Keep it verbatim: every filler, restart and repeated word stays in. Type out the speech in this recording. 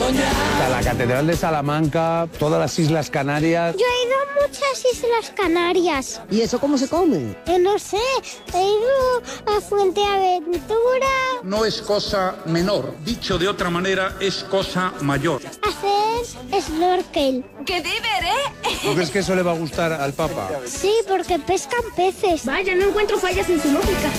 Está la Catedral de Salamanca, todas las Islas Canarias. Yo he ido a muchas Islas Canarias. ¿Y eso cómo se come? Yo no sé, he ido a Fuenteaventura. No es cosa menor, dicho de otra manera, es cosa mayor. Hacer snorkel. ¡Qué diver, eh! ¿Tú crees que eso le va a gustar al Papa? Sí, porque pescan peces. Vaya, no encuentro fallas en su lógica.